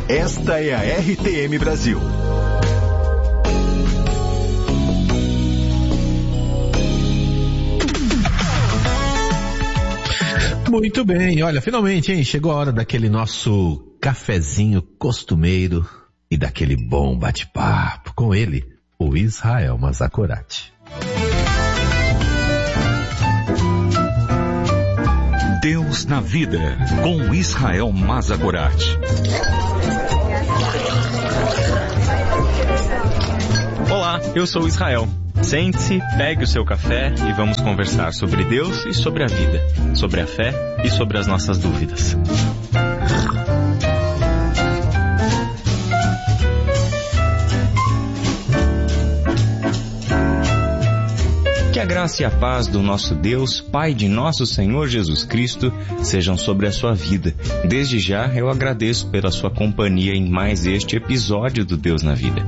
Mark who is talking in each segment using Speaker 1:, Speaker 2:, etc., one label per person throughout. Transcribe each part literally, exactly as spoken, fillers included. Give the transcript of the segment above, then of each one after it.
Speaker 1: Esta é a R T M Brasil.
Speaker 2: Muito bem, olha, finalmente, hein, chegou a hora daquele nosso cafezinho costumeiro e daquele bom bate-papo com ele, o Israel Mazakorati.
Speaker 3: Deus na Vida, com Israel Mazakorati.
Speaker 4: Olá, eu sou o Israel. Sente-se, pegue o seu café e vamos conversar sobre Deus e sobre a vida, sobre a fé e sobre as nossas dúvidas. Que a graça e a paz do nosso Deus, Pai de nosso Senhor Jesus Cristo, sejam sobre a sua vida. Desde já eu agradeço pela sua companhia em mais este episódio do Deus na Vida.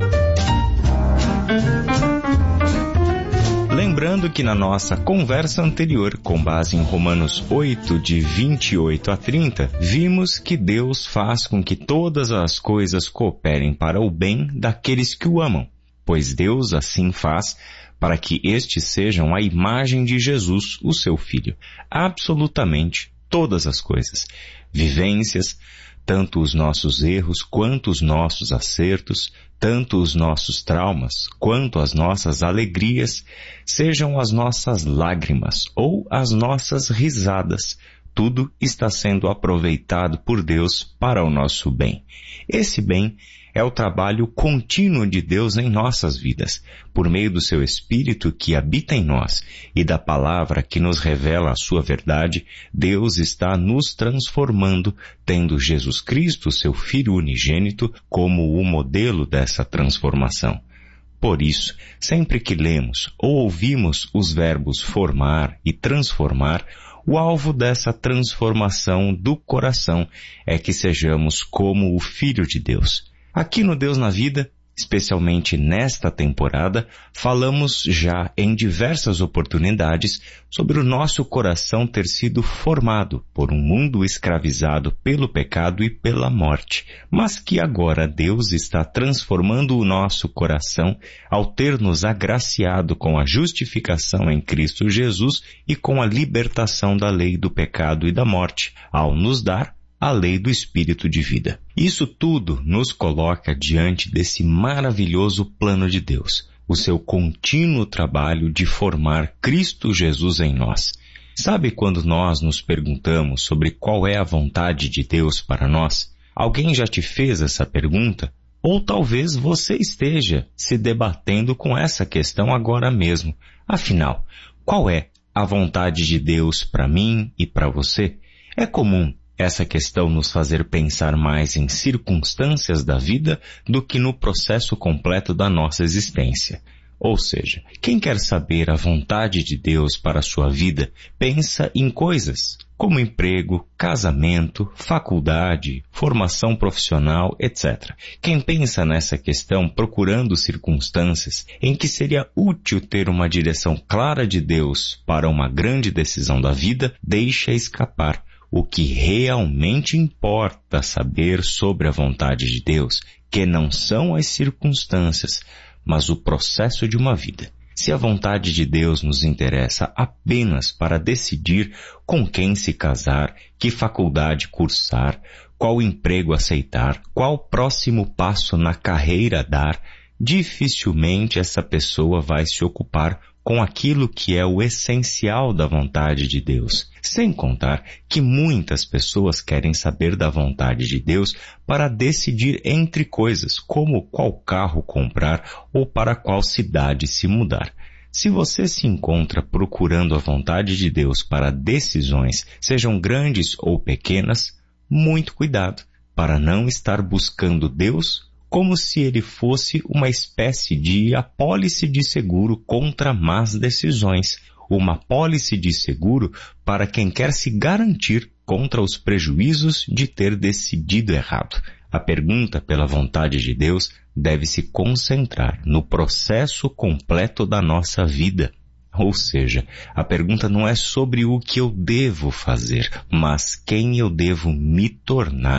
Speaker 4: Lembrando que na nossa conversa anterior, com base em Romanos oito, de vinte e oito a trinta, vimos que Deus faz com que todas as coisas cooperem para o bem daqueles que o amam, pois Deus assim faz para que estes sejam a imagem de Jesus, o seu Filho. Absolutamente todas as coisas, vivências, tanto os nossos erros quanto os nossos acertos, tanto os nossos traumas quanto as nossas alegrias, sejam as nossas lágrimas ou as nossas risadas, tudo está sendo aproveitado por Deus para o nosso bem. Esse bem é o trabalho contínuo de Deus em nossas vidas, por meio do seu Espírito que habita em nós e da palavra que nos revela a sua verdade. Deus está nos transformando, tendo Jesus Cristo, seu Filho unigênito, como o modelo dessa transformação. Por isso, sempre que lemos ou ouvimos os verbos formar e transformar, o alvo dessa transformação do coração é que sejamos como o Filho de Deus. Aqui no Deus na Vida, especialmente nesta temporada, falamos já em diversas oportunidades sobre o nosso coração ter sido formado por um mundo escravizado pelo pecado e pela morte, mas que agora Deus está transformando o nosso coração ao ter nos agraciado com a justificação em Cristo Jesus e com a libertação da lei do pecado e da morte, ao nos dar a lei do Espírito de vida. Isso tudo nos coloca diante desse maravilhoso plano de Deus, o seu contínuo trabalho de formar Cristo Jesus em nós. Sabe quando nós nos perguntamos sobre qual é a vontade de Deus para nós? Alguém já te fez essa pergunta? Ou talvez você esteja se debatendo com essa questão agora mesmo. Afinal, qual é a vontade de Deus para mim e para você? É comum essa questão nos fazer pensar mais em circunstâncias da vida do que no processo completo da nossa existência. Ou seja, quem quer saber a vontade de Deus para a sua vida, pensa em coisas como emprego, casamento, faculdade, formação profissional, etcétera. Quem pensa nessa questão procurando circunstâncias em que seria útil ter uma direção clara de Deus para uma grande decisão da vida, deixa escapar o que realmente importa saber sobre a vontade de Deus, que não são as circunstâncias, mas o processo de uma vida. Se a vontade de Deus nos interessa apenas para decidir com quem se casar, que faculdade cursar, qual emprego aceitar, qual próximo passo na carreira dar, dificilmente essa pessoa vai se ocupar com aquilo que é o essencial da vontade de Deus. Sem contar que muitas pessoas querem saber da vontade de Deus para decidir entre coisas, como qual carro comprar ou para qual cidade se mudar. Se você se encontra procurando a vontade de Deus para decisões, sejam grandes ou pequenas, muito cuidado para não estar buscando Deus como se ele fosse uma espécie de apólice de seguro contra más decisões, uma apólice de seguro para quem quer se garantir contra os prejuízos de ter decidido errado. A pergunta pela vontade de Deus deve se concentrar no processo completo da nossa vida. Ou seja, a pergunta não é sobre o que eu devo fazer, mas quem eu devo me tornar.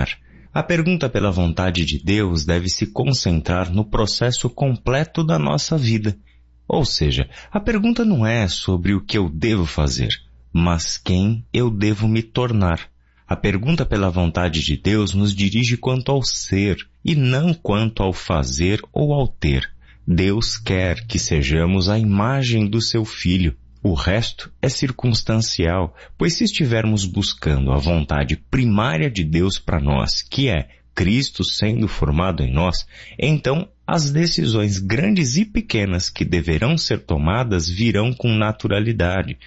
Speaker 4: A pergunta pela vontade de Deus deve se concentrar no processo completo da nossa vida. Ou seja, a pergunta não é sobre o que eu devo fazer, mas quem eu devo me tornar. A pergunta pela vontade de Deus nos dirige quanto ao ser e não quanto ao fazer ou ao ter. Deus quer que sejamos a imagem do seu Filho. O resto é circunstancial, pois se estivermos buscando a vontade primária de Deus para nós, que é Cristo sendo formado em nós, então as decisões grandes e pequenas que deverão ser tomadas virão com naturalidade,